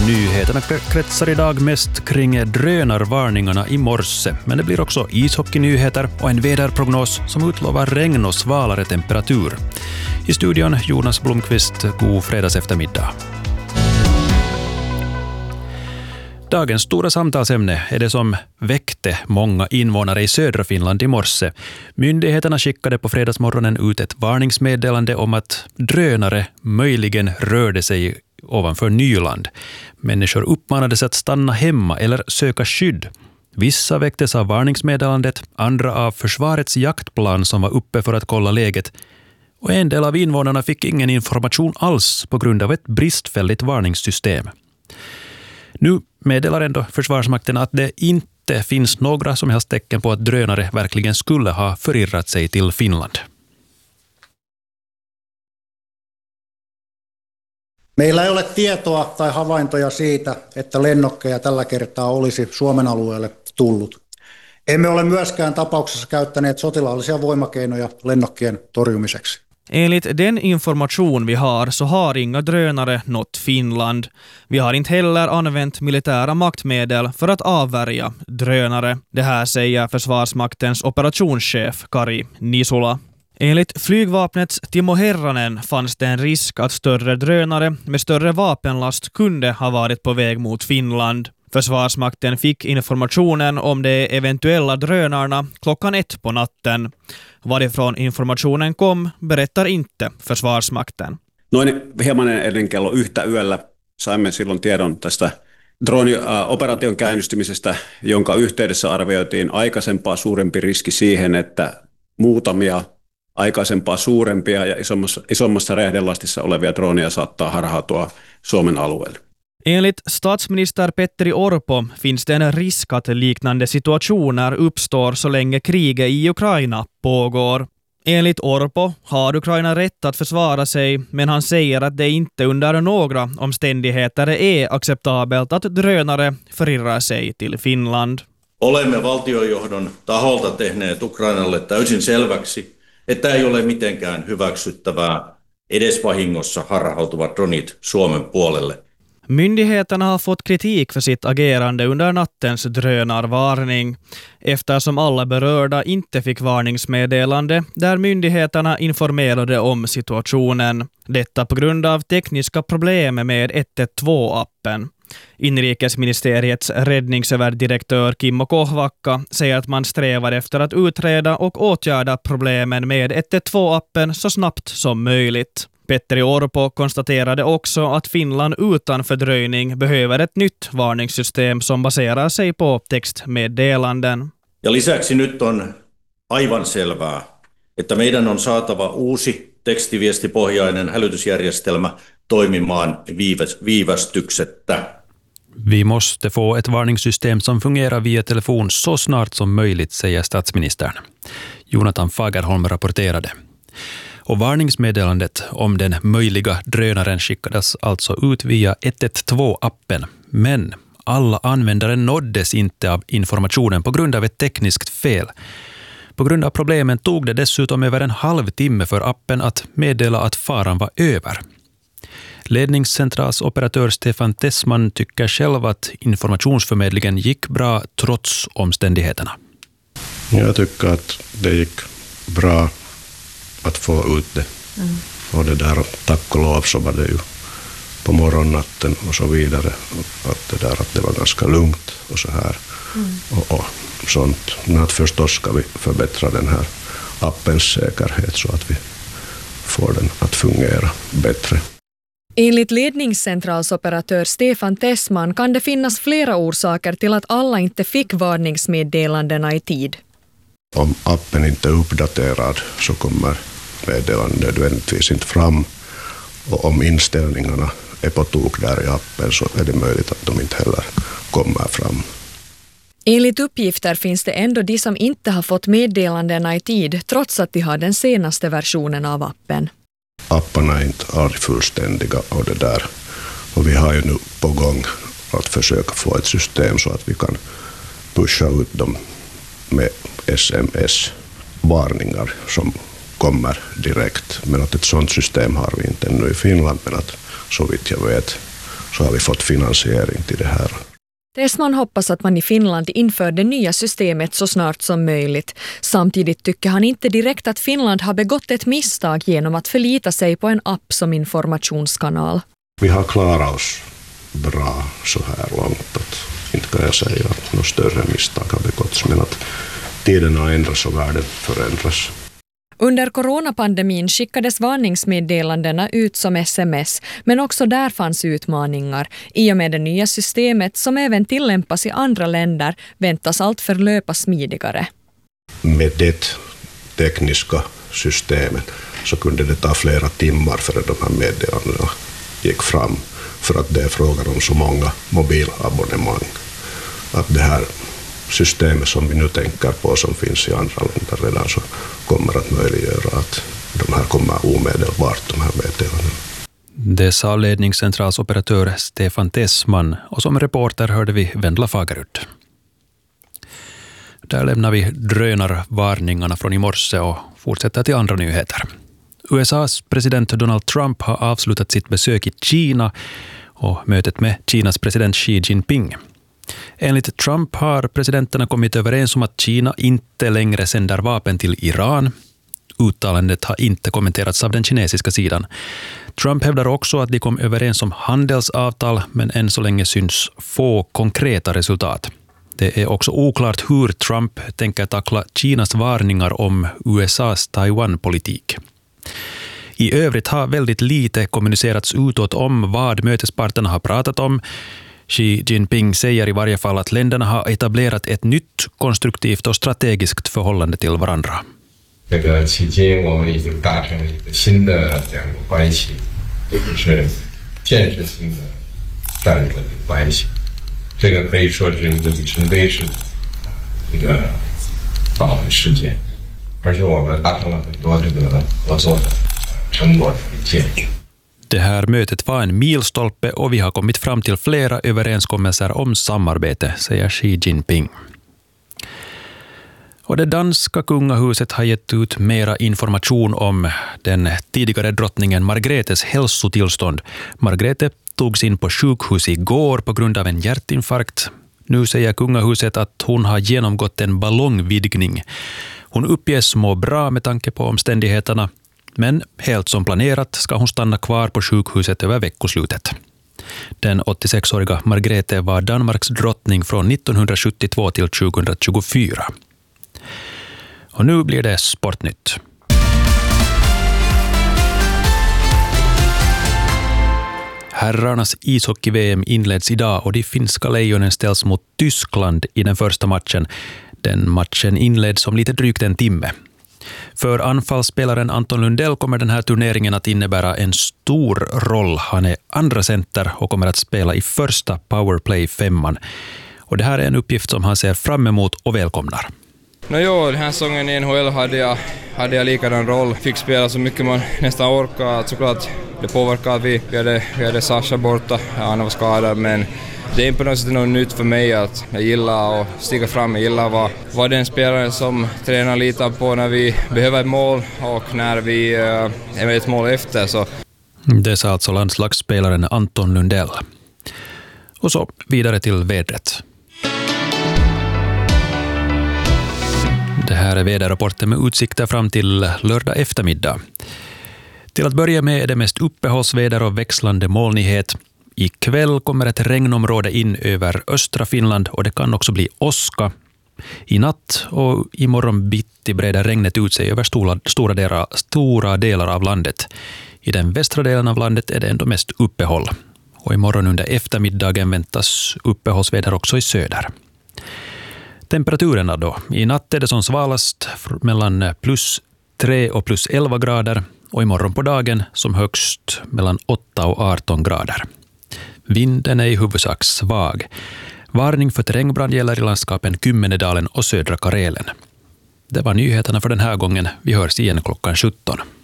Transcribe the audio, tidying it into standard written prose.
Nyheterna kretsar idag mest kring drönarvarningarna i morse, men det blir också ishockeynyheter och en väderprognos som utlovar regn och svalare temperatur. I studion Jonas Blomqvist, god fredags eftermiddag. Dagens stora samtalsämne är det som väckte många invånare i södra Finland i morse. Myndigheterna skickade på fredagsmorgonen ut ett varningsmeddelande om att drönare möjligen rörde sig ovanför Nyland. Människor uppmanades att stanna hemma eller söka skydd. Vissa väcktes av varningsmeddelandet, andra av försvarets jaktplan som var uppe för att kolla läget. Och en del av invånarna fick ingen information alls på grund av ett bristfälligt varningssystem. Nu meddelar ändå Försvarsmakten att det inte finns några som helst tecken på att drönare verkligen skulle ha förirrat sig till Finland. Meillä ei ole tietoa tai havaintoja siitä, että lennokkeja tällä kertaa olisi Suomen alueelle tullut. Emme ole myöskään tapauksessa käyttäneet sotilaallisia voimakeinoja lennokkien torjumiseksi. Enligt den information vi har så har inga drönare nått Finland. Vi har inte heller använt militära maktmedel för att avvärja drönare. Det här säger Försvarsmaktens operationschef Kari Nisula. Enligt flygvapnets Timo Herranen fanns det en risk att större drönare med större vapenlast kunde ha varit på väg mot Finland. Försvarsmakten fick informationen om de eventuella drönarna 1:00 på natten. Varifrån informationen kom berättar inte Försvarsmakten. Noin hieman ennen kello 1 yöllä saimme silloin tiedon tästä droonioperaation käynnistymisestä, jonka yhteydessä arvioitiin aikaisempaa suurempi riski siihen, että muutamia aikaisempaa suurempia ja isommassa räjähdelastissa olevia droonia saattaa harhautua Suomen alueelle. Enligt statsminister Petteri Orpo finns det en risk att liknande situationer uppstår så länge kriget i Ukraina pågår. Enligt Orpo har Ukraina rätt att försvara sig, men han säger att det inte under några omständigheter är acceptabelt att drönare förirrar sig till Finland. Olemme valtiojohdon taholta tehneet Ukrainalle täysin selväksi, että ei ole mitenkään hyväksyttävää edes vahingossa harhautuvat dronit Suomen puolelle. Myndigheterna har fått kritik för sitt agerande under nattens drönarvarning, eftersom alla berörda inte fick varningsmeddelande där myndigheterna informerade om situationen. Detta på grund av tekniska problem med 112-appen. Inrikesministeriets räddningsöverdirektör Kimmo Kohvakka säger att man strävar efter att utreda och åtgärda problemen med 112-appen så snabbt som möjligt. Petteri Orpo konstaterade också att Finland utan fördröjning behöver ett nytt varningssystem som baserar sig på textmeddelanden. Ja lisäksi nyt on aivan selvää, että meidän on saatava uusi tekstiviestipohjainen hälytysjärjestelmä toimimaan viivästyksettä. Vi måste få ett varningssystem som fungerar via telefon så snart som möjligt, säger statsministern. Jonathan Fagerholm rapporterade. Och varningsmeddelandet om den möjliga drönaren skickades alltså ut via 112-appen. Men alla användare nåddes inte av informationen på grund av ett tekniskt fel. På grund av problemen tog det dessutom över en halvtimme för appen att meddela att faran var över. Ledningscentralsoperatör Stefan Tessman tycker själv att informationsförmedlingen gick bra trots omständigheterna. Jag tycker att det gick bra att få ut det. Och det där, tack och lov så var det ju på morgonnatten och så vidare. Att det var ganska lugnt och så här. Och sånt. Men att förstås ska vi förbättra den här appens säkerhet så att vi får den att fungera bättre. Enligt ledningscentralsoperatör Stefan Tessman kan det finnas flera orsaker till att alla inte fick varningsmeddelandena i tid. Om appen inte är uppdaterad så kommer meddelanden nödvändigtvis inte fram. Och om inställningarna är på tok där i appen så är det möjligt att de inte heller kommer fram. Enligt uppgifter finns det ändå de som inte har fått meddelandena i tid trots att de har den senaste versionen av appen. Apparna är inte aldrig fullständiga och det där. Och vi har ju nu på gång att försöka få ett system så att vi kan pusha ut dem med SMS-varningar som kommer direkt. Men att ett sådant system har vi inte ännu i Finland, men att så vitt jag vet så har vi fått finansiering till det här. Tesman hoppas att man i Finland inför det nya systemet så snart som möjligt. Samtidigt tycker han inte direkt att Finland har begått ett misstag genom att förlita sig på en app som informationskanal. Vi har klarat oss bra så här långt. Att inte kan jag säga att något större misstag har begåtts, men att tiden har ändrats och världen förändras. Under coronapandemin skickades varningsmeddelandena ut som sms, men också där fanns utmaningar. I och med det nya systemet, som även tillämpas i andra länder, väntas allt förlöpa smidigare. Med det tekniska systemet så kunde det ta flera timmar för de här meddelandena gick fram, för att det är frågan om så många mobilabonnemang. Att det här systemet som vi nu tänker på, som finns i andra länder redan, så kommer att möjliggöra att de här kommer omedelbart, de här meddelandena. Det sa ledningscentralsoperatör Stefan Tessman, och som reporter hörde vi Vendla Fagerud. Där lämnar vi drönarvarningarna från i morse och fortsätter till andra nyheter. USAs president Donald Trump har avslutat sitt besök i Kina och mötet med Kinas president Xi Jinping. Enligt Trump har presidenterna kommit överens om att Kina inte längre sänder vapen till Iran. Uttalandet har inte kommenterats av den kinesiska sidan. Trump hävdar också att de kom överens om handelsavtal, men än så länge syns få konkreta resultat. Det är också oklart hur Trump tänker tackla Kinas varningar om USAs Taiwan-politik. I övrigt har väldigt lite kommunicerats utåt om vad mötesparterna har pratat om. Xi Jinping säger i varje fall att länderna har etablerat ett nytt, konstruktivt och strategiskt förhållande till varandra. 这个期间我们已经达成了一个新的两国关系，就是建设性的战略的关系。这个可以说是一个里程碑式的一个访问事件，而且我们达成了很多这个合作的成果的建议。 Det här mötet var en milstolpe och vi har kommit fram till flera överenskommelser om samarbete, säger Xi Jinping. Och det danska kungahuset har gett ut mera information om den tidigare drottningen Margretes hälsotillstånd. Margrethe togs in på sjukhus igår på grund av en hjärtinfarkt. Nu säger kungahuset att hon har genomgått en ballongvidgning. Hon uppges må bra med tanke på omständigheterna, men helt som planerat ska hon stanna kvar på sjukhuset över veckoslutet. Den 86-åriga Margrethe var Danmarks drottning från 1972 till 2024. Och nu blir det sportnytt. Herrarnas ishockey-VM inleds idag och de finska lejonen ställs mot Tyskland i den första matchen. Den matchen inleds om lite drygt en timme. För anfallsspelaren Anton Lundell kommer den här turneringen att innebära en stor roll. Han är andra center och kommer att spela i första powerplay-femman. Och det här är en uppgift som han ser fram emot och välkomnar. Den här säsongen i NHL hade jag likadan roll. Fick spela så mycket man nästan orkar. Såklart det påverkar att vi hade Sasha borta. Han var skadad, men det är inte på något sätt något nytt för mig att jag gillar att stiga fram. Jag gillar att vara den spelaren som tränaren litar på när vi behöver ett mål och när vi är ett mål efter. Så. Det sa alltså landslagsspelaren Anton Lundell. Och så vidare till vädret. Det här är väderrapporten med utsikter fram till lördag eftermiddag. Till att börja med är det mest uppehållsväder och växlande molnighet. Ikväll kommer ett regnområde in över östra Finland och det kan också bli åska. I natt och imorgon bitti breder regnet ut sig över stora delar av landet. I den västra delen av landet är det ändå mest uppehåll. Och imorgon under eftermiddagen väntas uppehållsväder också i söder. Temperaturerna då. I natt är det som svalast mellan plus 3 och plus 11 grader och imorgon på dagen som högst mellan 8 och 18 grader. Vinden är i huvudsak svag. Varning för terrängbrand gäller i landskapen Kymmenedalen och södra Karelen. Det var nyheterna för den här gången. Vi hörs igen klockan 17.